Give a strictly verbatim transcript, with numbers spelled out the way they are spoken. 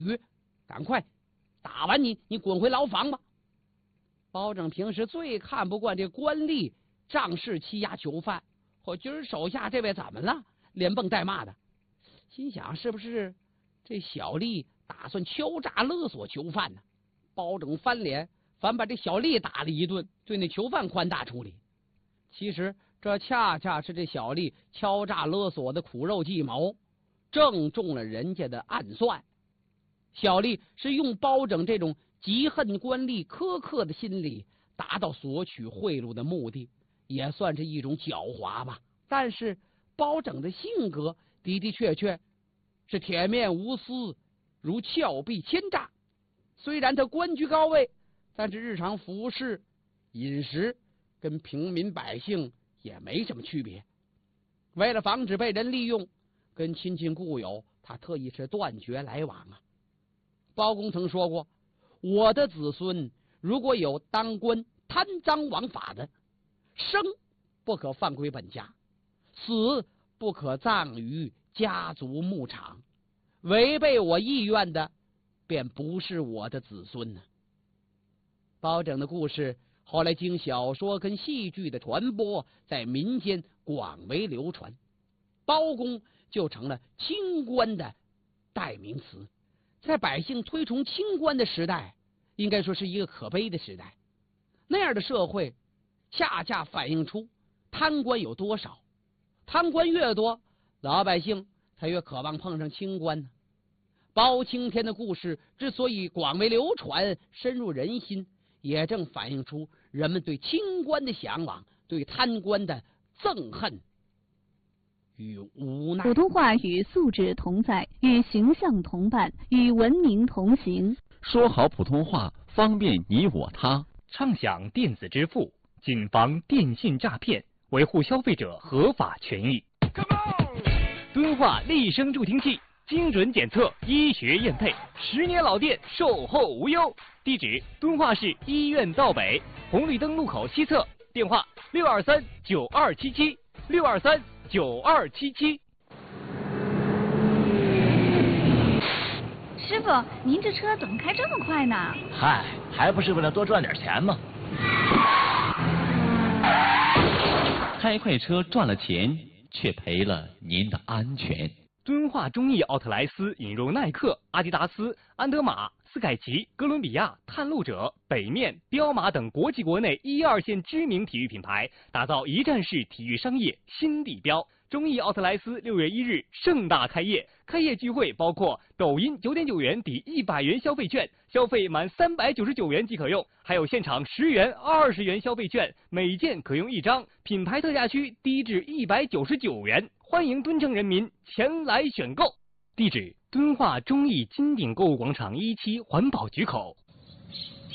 吁，赶快打完你，你滚回牢房吧。包拯平时最看不惯这官吏仗势欺压囚犯，我今儿手下这位怎么了？连蹦带骂的，心想是不是这小吏打算敲诈勒索囚犯呢？包拯翻脸，反把这小吏打了一顿，对那囚犯宽大处理。其实这恰恰是这小吏敲诈勒索的苦肉计谋，正中了人家的暗算。小吏是用包拯这种嫉恨官吏苛刻的心理，达到索取贿赂的目的，也算是一种狡猾吧。但是包拯的性格的的确确是铁面无私，如峭壁千丈。虽然他官居高位，但是日常服饰饮食跟平民百姓也没什么区别。为了防止被人利用，跟亲戚故友他特意是断绝来往啊。包公曾说过，我的子孙如果有当官贪赃枉法的，生不可放归本家，死不可葬于家族牧场，违背我意愿的便不是我的子孙呢。包拯的故事后来经小说跟戏剧的传播，在民间广为流传，包公就成了清官的代名词。在百姓推崇清官的时代，应该说是一个可悲的时代。那样的社会恰恰反映出贪官有多少，贪官越多，老百姓才越渴望碰上清官呢。包青天的故事之所以广为流传，深入人心，也正反映出人们对清官的向往，对贪官的憎恨与无奈。 普通话与素质同在，与形象同伴，与文明同行。 说好普通话，方便你我他。 畅享电子支付，谨防电信诈骗，维护消费者合法权益。敦化立声助听器，精准检测，医学验配，十年老店，售后无忧。地址：敦化市医院道北红绿灯路口西侧，电话：六二三九二七七六二三九二七七。 师傅，您这车怎么开这么快呢？ 嗨，还不是为了多赚点钱吗？ 开快车赚了钱，却赔了您的安全。 敦化中意奥特莱斯引入耐克、阿迪达斯、安德玛、斯凯奇、哥伦比亚、探路者、北面、彪马等国际国内一二线知名体育品牌，打造一站式体育商业新地标。中意奥特莱斯六月一日盛大开业，开业聚会包括抖音九点九元抵一百元消费券，消费满三百九十九元即可用，还有现场十元、二十元消费券，每件可用一张，品牌特价区低至一百九十九元，欢迎敦城人民前来选购。地址：敦化中意金鼎购物广场一期环保局口。